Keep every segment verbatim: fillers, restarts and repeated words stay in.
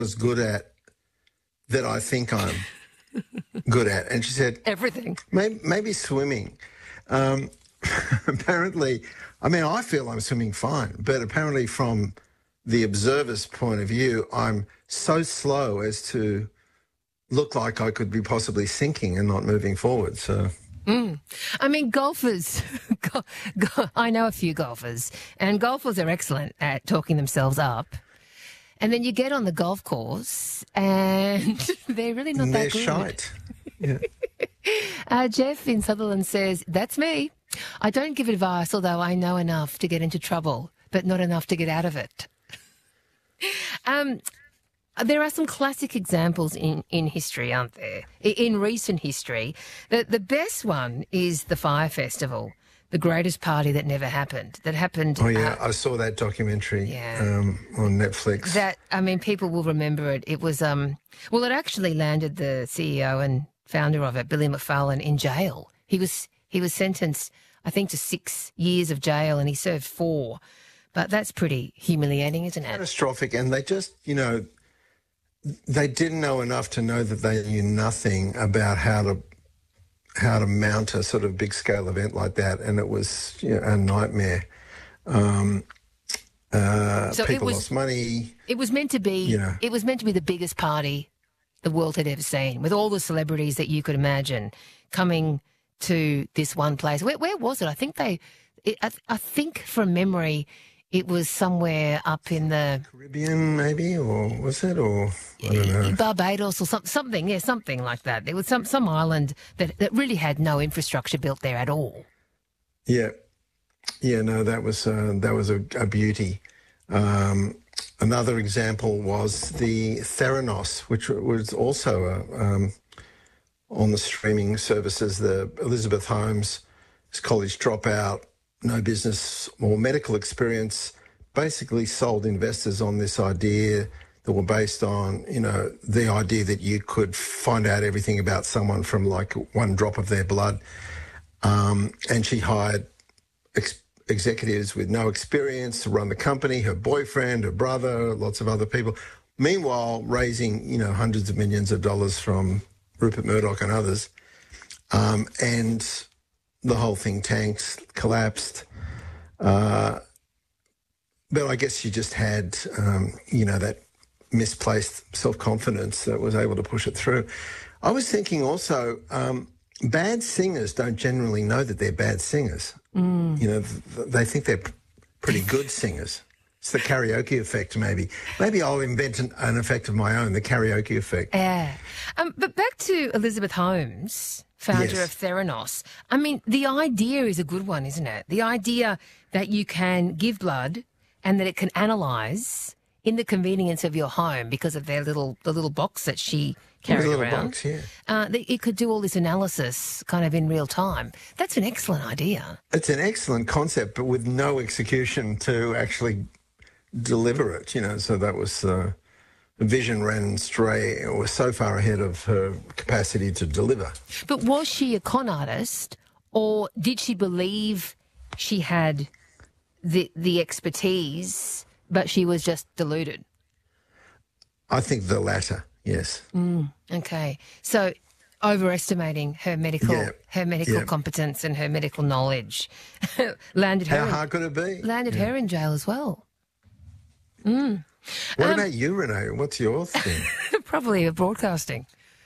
as good at that I think I'm good at? And she said, everything. Maybe, maybe swimming. Um, apparently, I mean, I feel I'm swimming fine, but apparently from the observer's point of view, I'm so slow as to look like I could be possibly sinking and not moving forward. So, mm. I mean, golfers, go, go, I know a few golfers, and golfers are excellent at talking themselves up. And then you get on the golf course and they're really not they're that good. Shite. Yeah. uh, Jeff in Sutherland says, that's me. I don't give advice, although I know enough to get into trouble, but not enough to get out of it. um, there are some classic examples in, in history, aren't there? In, in recent history. The, the best one is the Fire Festival, the greatest party that never happened. That happened... Oh, yeah, uh, I saw that documentary yeah. um, on Netflix. That, I mean, people will remember it. It was, um, well, it actually landed the C E O and founder of it, Billy McFarlane, in jail. He was he was sentenced, I think, to six years of jail, and he served four. But that's pretty humiliating, isn't it? Catastrophic, and they just, you know, they didn't know enough to know that they knew nothing about how to how to mount a sort of big-scale event like that, and it was, you know, a nightmare. Um, uh, so people it was, lost money. It was meant to be. You know. It was meant to be the biggest party the world had ever seen, with all the celebrities that you could imagine coming to this one place. Where, where was it? I think they. It, I, I think from memory, it was somewhere up in the Caribbean, maybe, or was it, or I don't know, Barbados or some, something. Yeah, something like that. There was some some island that that really had no infrastructure built there at all. Yeah, yeah. No, that was uh, that was a, a beauty. Um, another example was the Theranos, which was also a, um, on the streaming services. The Elizabeth Holmes, college dropout, no business or medical experience, basically sold investors on this idea that were based on, you know, the idea that you could find out everything about someone from like one drop of their blood. Um, and she hired ex- executives with no experience to run the company, her boyfriend, her brother, lots of other people. Meanwhile, raising, you know, hundreds of millions of dollars from Rupert Murdoch and others. Um, and the whole thing tanked, collapsed. Uh, but I guess she just had, um, you know, that misplaced self-confidence that was able to push it through. I was thinking also, um, bad singers don't generally know that they're bad singers. Mm. You know, th- they think they're p- pretty good singers. It's the karaoke effect, maybe. Maybe I'll invent an, an effect of my own, the karaoke effect. Yeah. Um, but back to Elizabeth Holmes, founder Yes. of Theranos. I mean, the idea is a good one, isn't it? The idea that you can give blood and that it can analyse in the convenience of your home because of their little the little box that she carried a little around. box, yeah. Uh, that it could do all this analysis kind of in real time. That's an excellent idea. It's an excellent concept, but with no execution to actually deliver it, you know. So that was... Uh, the vision ran stray or was so far ahead of her capacity to deliver. But was she a con artist, or did she believe she had the the expertise, but she was just deluded? I think the latter, yes. Mm, okay. So overestimating her medical Yeah. her medical Yeah. competence and her medical knowledge landed her How in, hard could it be? landed Yeah. her in jail as well. Mm. What Um, about you, Renee? What's your thing? Probably a broadcasting.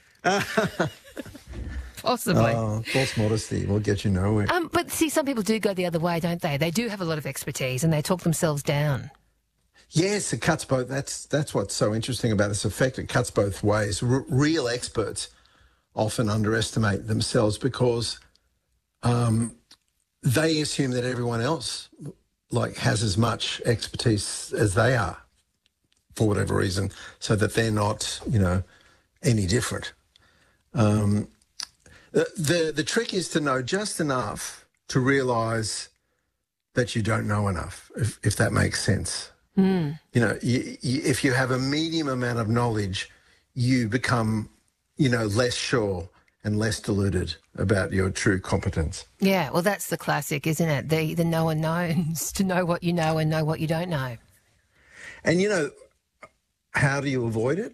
Possibly. Oh, false modesty will get you nowhere. Um, but see, some people do go the other way, don't they? They do have a lot of expertise and they talk themselves down. Yes, it cuts both. That's that's what's so interesting about this effect. It cuts both ways. R- real experts often underestimate themselves because um, they assume that everyone else like has as much expertise as they are for whatever reason, so that they're not, you know, any different. Um, the, the the trick is to know just enough to realise that you don't know enough, if, if that makes sense. Mm. You know, you, you, if you have a medium amount of knowledge, you become, you know, less sure and less deluded about your true competence. Yeah, well, that's the classic, isn't it? The the know and knowns, to know what you know and know what you don't know. And, you know, How do you avoid it?